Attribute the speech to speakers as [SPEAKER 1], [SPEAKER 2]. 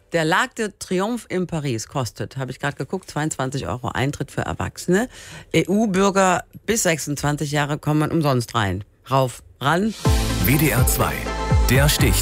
[SPEAKER 1] Der L'Arc de Triomphe in Paris kostet, habe ich gerade geguckt, 22 € Eintritt für Erwachsene. EU-Bürger bis 26 Jahre kommen umsonst rein. Rauf, ran.
[SPEAKER 2] WDR 2, der Stich.